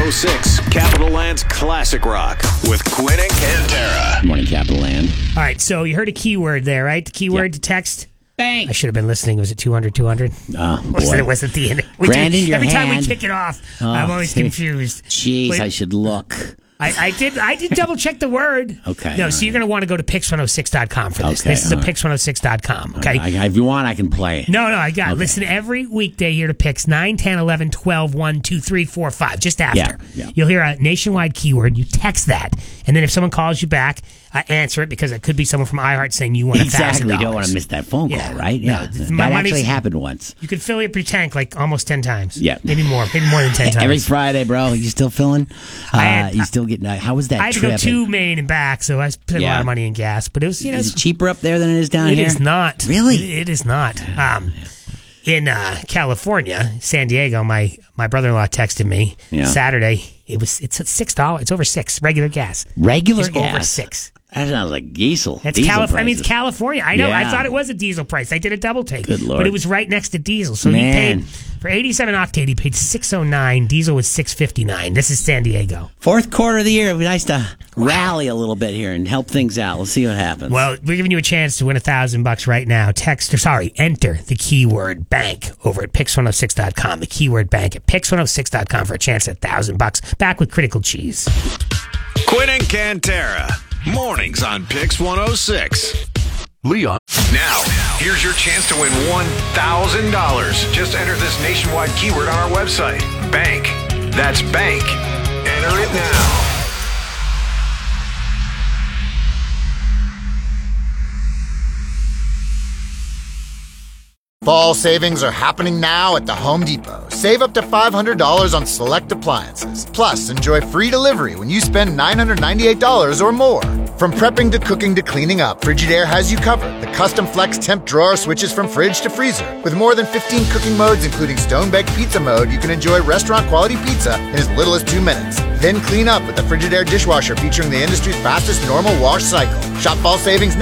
106, Capital Land's Classic Rock with Quinn and Cantera. Good morning, Capital Land. All right, so you heard a keyword there, right? The keyword to text? Bang. I should have been listening. Was it 200, 200? Oh, boy. Was it the end? Brandon, your every time we hand. kick it off, I'm always confused. Jeez, Wait. I should look. I did double check the word. Okay. No, so you're going to want to go to Pix106.com for this. Okay, This is a all right. Pix106.com, okay? If you want, I can play it. No, I got it. Listen, every weekday here to Pix, 9, 10, 11, 12, 1, 2, 3, 4, 5, just after. Yeah. You'll hear a nationwide keyword. You text that. And then if someone calls you back, answer it because it could be someone from iHeart saying you want $1,000. Exactly. You don't want to miss that phone call, right? No, Yeah. my That money's- actually happened once. You could fill up your tank like almost 10 times. Yeah. Maybe more than 10 times. Every Friday, bro. You still filling? had- You still getting... how was that I had to trip? go to Maine and back, so I spent a lot Yeah. of money in gas. But it was, Is it cheaper up there than it is down it here? is not. Really? It is not. In California, San Diego, my brother-in-law texted me Saturday. It's at $6. It's over $6 regular gas. Regular It's gas? over $6. That sounds like diesel. That's Diesel California. I mean, it's prices. California. I know. I Yeah. thought it was a diesel price. I did a double take. Good Lord. But it was right next to diesel. So Man. he paid for 87 octane. He paid $6.09. Diesel was $6.59. This is San Diego. Fourth quarter of the year, it'd be nice to rally a little bit here and help things out. We'll see what happens. Well, we're giving you a chance to win $1,000 right now. Enter the keyword bank over at Pix106.com. The keyword bank at Pix106.com for a chance at $1,000. Back with Critical Cheese. Quinn and Cantera. Mornings on Pix 106. Leon. Now, here's your chance to win $1,000. Just enter this nationwide keyword on our website. Bank. That's bank. Enter it now. Fall savings are happening now at the Home Depot. Save up to $500 on select appliances. Plus, enjoy free delivery when you spend $998 or more. From prepping to cooking to cleaning up, Frigidaire has you covered. The custom flex temp drawer switches from fridge to freezer. With more than 15 cooking modes, including stone-baked pizza mode, you can enjoy restaurant-quality pizza in as little as 2 minutes. Then clean up with the Frigidaire dishwasher featuring the industry's fastest normal wash cycle. Shop fall savings now